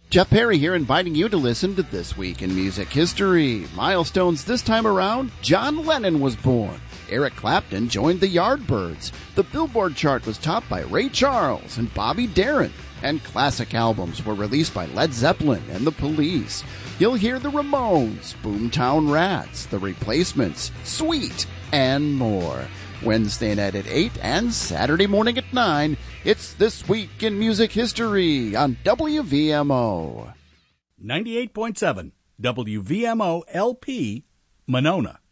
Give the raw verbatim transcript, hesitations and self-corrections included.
Jeff Perry here, inviting you to listen to This Week in Music History. Milestones this time around: John Lennon was born. Eric Clapton joined the Yardbirds. The Billboard chart was topped by Ray Charles and Bobby Darin. And classic albums were released by Led Zeppelin and The Police. You'll hear the Ramones, Boomtown Rats, The Replacements, Sweet, and more. Wednesday night at eight and Saturday morning at nine, it's This Week in Music History on W V M O. ninety-eight point seven W V M O L P, Monona.